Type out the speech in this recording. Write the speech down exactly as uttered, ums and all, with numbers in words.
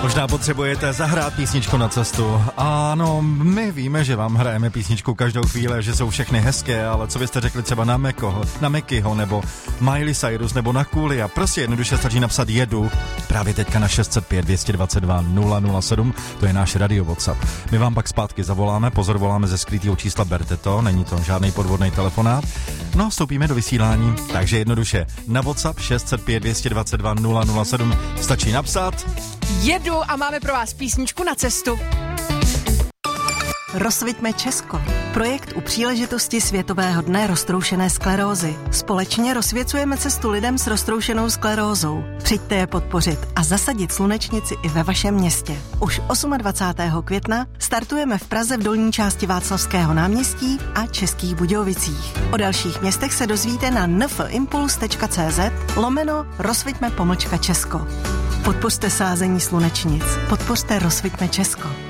Možná potřebujete zahrát písničku na cestu. Ano, my víme, že vám hrajeme písničku každou chvíli, že jsou všechny hezké, ale co byste řekli třeba na Mekoho, na Mekyho, nebo Miley Cyrus, nebo na Coolia. Prostě jednoduše stačí napsat jedu právě teďka na šest set pět dvě dva dva nula nula sedm, to je náš radio WhatsApp. My vám pak zpátky zavoláme, pozor, voláme ze skrytého čísla, berte to, není to žádný podvodný telefonát. No, vstoupíme do vysílání, takže jednoduše na WhatsApp šest set pět dvě dva dva nula nula sedm stačí napsat jedu a máme pro vás písničku na cestu. Rozsviťme Česko. Projekt u příležitosti Světového dne roztroušené sklerózy. Společně rozsvěcujeme cestu lidem s roztroušenou sklerózou. Přijďte je podpořit a zasadit slunečnici i ve vašem městě. Už dvacátého osmého května startujeme v Praze v dolní části Václavského náměstí a Českých Budějovicích. O dalších městech se dozvíte na nfimpuls tečka cz lomeno rozsviťme pomlčka Česko. Podpořte sázení slunečnic. Podpořte Rozsviťme Česko.